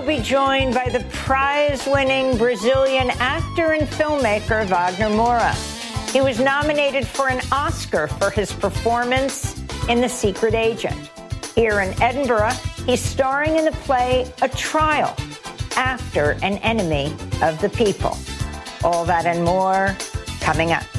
be joined by the prize-winning Brazilian actor and filmmaker Wagner Moura. He was nominated for an Oscar for his performance in The Secret Agent. Here in Edinburgh, he's starring in the play A Trial After an Enemy of the People. All that and more coming up.